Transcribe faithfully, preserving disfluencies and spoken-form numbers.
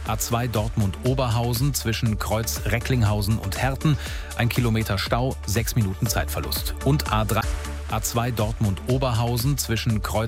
A zwei Dortmund-Oberhausen zwischen Kreuz Recklinghausen und Herten, ein Kilometer Stau, sechs Minuten Zeitverlust. Und A drei A zwei Dortmund-Oberhausen zwischen Kreuz